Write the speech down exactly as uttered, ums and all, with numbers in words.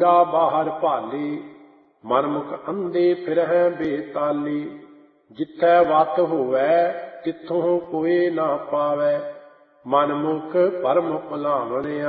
ਕੂੜਾ ਬਾਹਰ ਭਾਲੀ, ਮਨਮੁਖ ਅੰਧੇ ਫਿਰਹਿ ਬੇਤਾਲੀ। ਜਿੱਥੈ ਵਤ ਹੋਵੈ ਤਿੱਥੋਂ ਕੋਇ ਨਾ ਪਾਵੈ, ਮਨਮੁਖ ਭਰਮ ਭੁਲਾਵਣਿਆ।